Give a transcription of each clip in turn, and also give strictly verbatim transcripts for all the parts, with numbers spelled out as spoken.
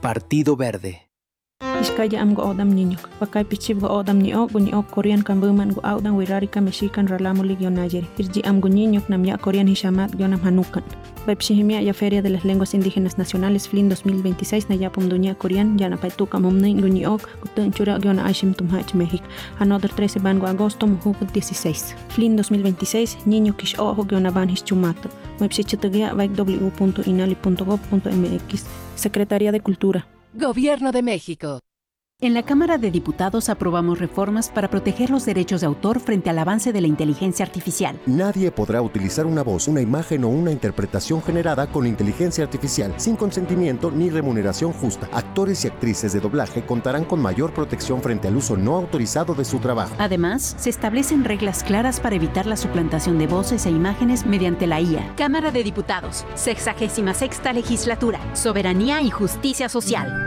Partido Verde. Iskaya am go odam niño. Pakai pichib go odam ni o guni o Korean kambuman go audan wirarika mexican ralamo ligionayeri. Irji am go niño nam ya Korean hishamat gionam hanukan. Baipshihimia ya Feria de las Lenguas Indígenas Nacionales F L I N dos mil veintiséis na yapum dunia Korean yana paituka momnin guni ok gutun chura giona aishim tumhach México. Another trece bango agosto muhuk dieciséis. F L I N dos mil veintiséis niño kish ojo giona van hischumato. Websichitugia vaik w punto inali punto gov punto mx. Secretaría de Cultura. Gobierno de México. En la Cámara de Diputados aprobamos reformas para proteger los derechos de autor frente al avance de la inteligencia artificial. Nadie podrá utilizar una voz, una imagen o una interpretación generada con inteligencia artificial sin consentimiento ni remuneración justa. Actores y actrices de doblaje contarán con mayor protección frente al uso no autorizado de su trabajo. Además, se establecen reglas claras para evitar la suplantación de voces e imágenes mediante la I A. Cámara de Diputados, sexagésima sexta legislatura, soberanía y justicia social.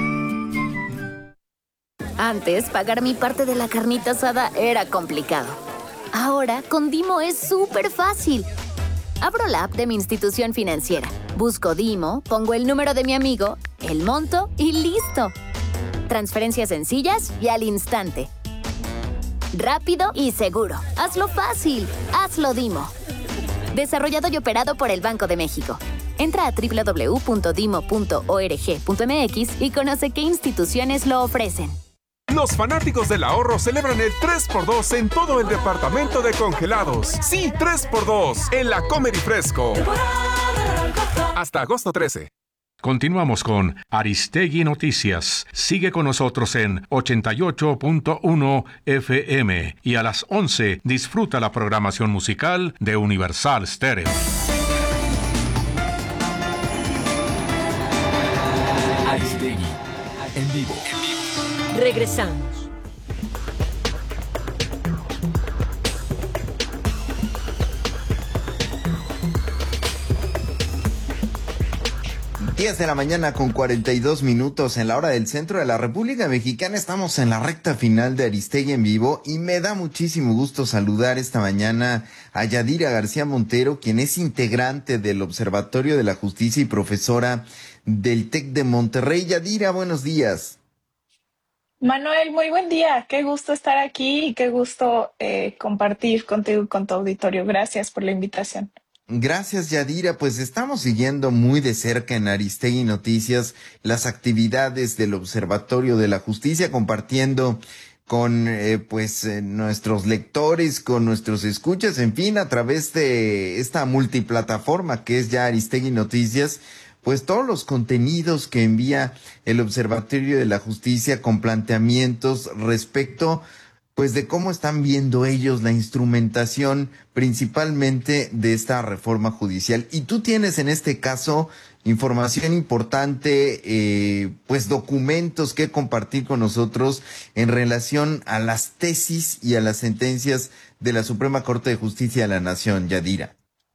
Antes, pagar mi parte de la carnita asada era complicado. Ahora, con Dimo es súper fácil. Abro la app de mi institución financiera, busco Dimo, pongo el número de mi amigo, el monto y ¡listo! Transferencias sencillas y al instante. Rápido y seguro. Hazlo fácil. Hazlo Dimo. Desarrollado y operado por el Banco de México. Entra a w w w punto dimo punto org punto m x y conoce qué instituciones lo ofrecen. Los fanáticos del ahorro celebran el tres por dos en todo el departamento de congelados. Sí, tres por dos en la Comer y Fresco. Hasta agosto trece. Continuamos con Aristegui Noticias. Sigue con nosotros en ochenta y ocho punto uno F M y a las once disfruta la programación musical de Universal Stereo. Aristegui, en vivo. Regresamos. diez de la mañana con cuarenta y dos minutos en la hora del centro de la República Mexicana. Estamos en la recta final de Aristegui en vivo y me da muchísimo gusto saludar esta mañana a Yadira García Montero, quien es integrante del Observatorio de la Justicia y profesora del TEC de Monterrey. Yadira, buenos días. Manuel, muy buen día. Qué gusto estar aquí y qué gusto eh, compartir contigo y con tu auditorio. Gracias por la invitación. Gracias, Yadira. Pues estamos siguiendo muy de cerca en Aristegui Noticias las actividades del Observatorio de la Justicia, compartiendo con eh, pues eh, nuestros lectores, con nuestros escuchas, en fin, a través de esta multiplataforma que es ya Aristegui Noticias, pues todos los contenidos que envía el Observatorio de la Justicia con planteamientos respecto pues de cómo están viendo ellos la instrumentación principalmente de esta reforma judicial. Y tú tienes en este caso información importante, eh, pues documentos que compartir con nosotros en relación a las tesis y a las sentencias de la Suprema Corte de Justicia de la Nación, Yadira.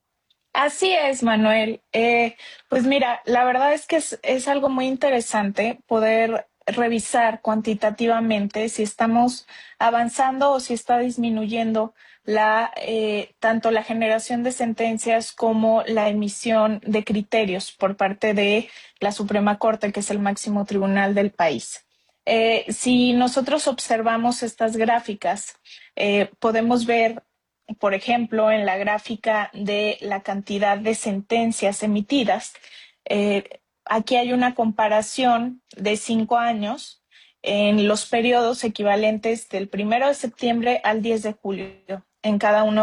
Así es, Manuel. Eh, pues mira, la verdad es que es, es algo muy interesante poder revisar cuantitativamente si estamos avanzando o si está disminuyendo la eh, tanto la generación de sentencias como la emisión de criterios por parte de la Suprema Corte, que es el máximo tribunal del país. Eh, si nosotros observamos estas gráficas, eh, podemos ver, por ejemplo, en la gráfica de la cantidad de sentencias emitidas, eh, aquí hay una comparación de cinco años en los periodos equivalentes del primero de septiembre al diez de julio en cada uno